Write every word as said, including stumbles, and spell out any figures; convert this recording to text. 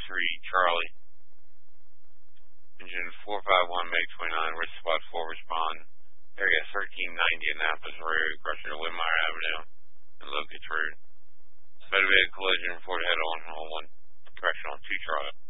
three Charlie. Engine four five one Meg twenty-nine, Red Spot four respond. Area thirteen ninety Annapolis Road, crossing Windmeyer Avenue and Locust Road. Motivated collision reported head on on one correction on two Charlie.